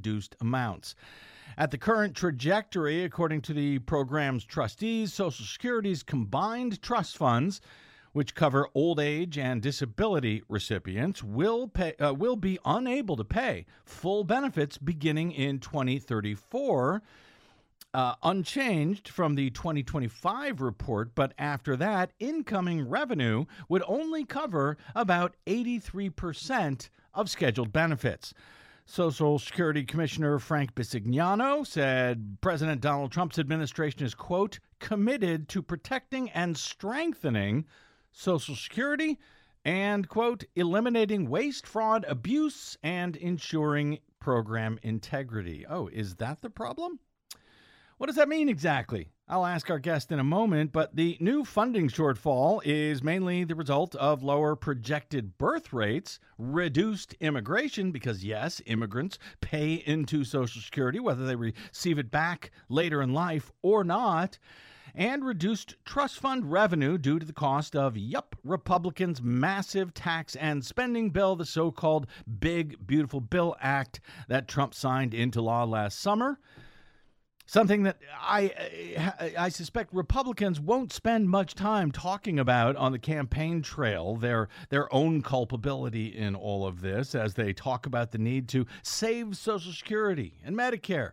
reduced amounts. At the current trajectory, according to the program's trustees, Social Security's combined trust funds, which cover old age and disability recipients, will be unable to pay full benefits beginning in 2034, unchanged from the 2025 report. But after that, incoming revenue would only cover about 83% of scheduled benefits. Social Security Commissioner Frank Bisignano said President Donald Trump's administration is, quote, committed to protecting and strengthening Social Security and, quote, eliminating waste, fraud, abuse, and ensuring program integrity. Oh, is that the problem? What does that mean exactly? I'll ask our guest in a moment, but the new funding shortfall is mainly the result of lower projected birth rates, reduced immigration, because yes, immigrants pay into Social Security, whether they receive it back later in life or not, and reduced trust fund revenue due to the cost of, Republicans' massive tax and spending bill, the so-called Big Beautiful Bill Act that Trump signed into law last summer. Something that I suspect Republicans won't spend much time talking about on the campaign trail, their own culpability in all of this, as they talk about the need to save Social Security and Medicare.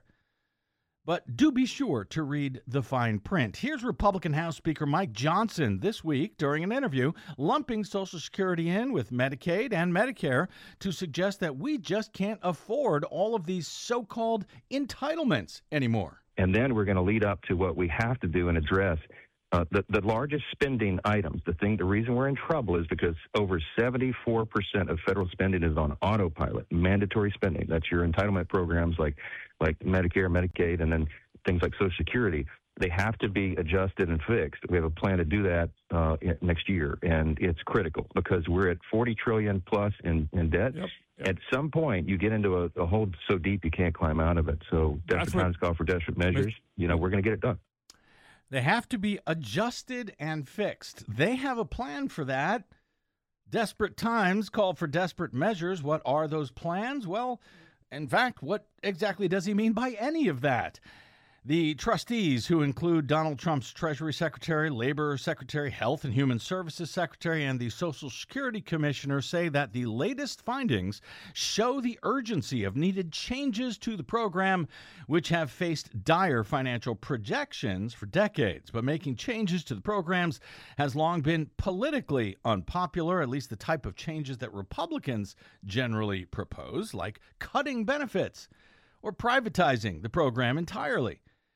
But do be sure to read the fine print. Here's Republican House Speaker Mike Johnson this week during an interview lumping Social Security in with Medicaid and Medicare to suggest that we just can't afford all of these so-called entitlements anymore. And then we're going to lead up to what we have to do and address. The largest spending items, the reason we're in trouble is because over 74% of federal spending is on autopilot, mandatory spending. That's your entitlement programs like Medicare, Medicaid, and then things like Social Security. They have to be adjusted and fixed. We have a plan to do that next year, and it's critical because we're at $40 trillion plus in debt. Yep. At some point, you get into a hole so deep you can't climb out of it. So desperate times call for desperate measures. We're going to get it done. They have to be adjusted and fixed. They have a plan for that. Desperate times call for desperate measures. What are those plans? Well, in fact, what exactly does he mean by any of that? The trustees, who include Donald Trump's Treasury Secretary, Labor Secretary, Health and Human Services Secretary, and the Social Security Commissioner, say that the latest findings show the urgency of needed changes to the program, which have faced dire financial projections for decades. But making changes to the programs has long been politically unpopular, at least the type of changes that Republicans generally propose, like cutting benefits or privatizing the program entirely.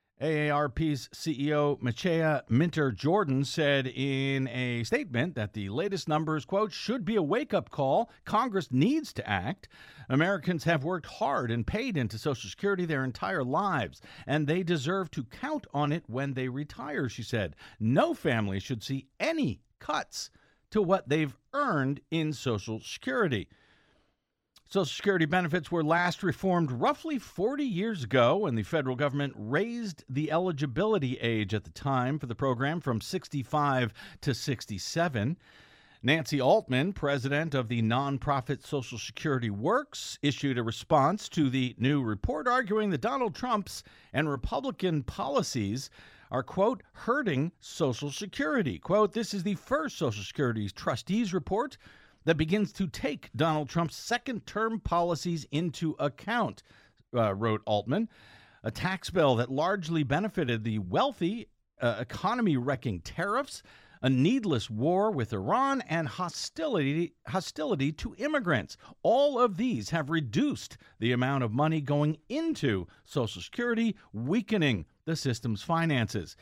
AARP's CEO Maciej Minter-Jordan said in a statement that the latest numbers, quote, should be a wake-up call. Congress needs to act. Americans have worked hard and paid into Social Security their entire lives, and they deserve to count on it when they retire, she said. No family should see any cuts to what they've earned in Social Security. Social Security benefits were last reformed roughly 40 years ago when the federal government raised the eligibility age at the time for the program from 65 to 67. Nancy Altman, president of the nonprofit Social Security Works, issued a response to the new report arguing that Donald Trump's and Republican policies are, quote, hurting Social Security. Quote, this is the first Social Security's trustees report that begins to take Donald Trump's second-term policies into account, wrote Altman. A tax bill that largely benefited the wealthy, economy-wrecking tariffs, a needless war with Iran, and hostility to immigrants. All of these have reduced the amount of money going into Social Security, weakening the system's finances.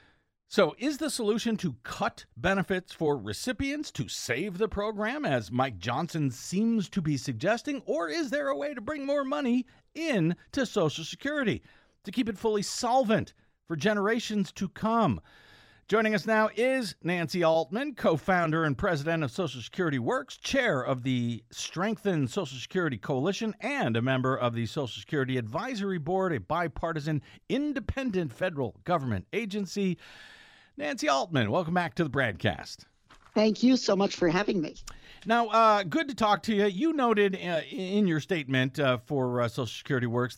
So is the solution to cut benefits for recipients to save the program, as Mike Johnson seems to be suggesting, or is there a way to bring more money in to Social Security to keep it fully solvent for generations to come? Joining us now is Nancy Altman, co-founder and president of Social Security Works, chair of the Strengthen Social Security Coalition, and a member of the Social Security Advisory Board, a bipartisan, independent federal government agency. Nancy Altman, welcome back to the BradCast. Thank you so much for having me. Now, good to talk to you. You noted in your statement for Social Security Works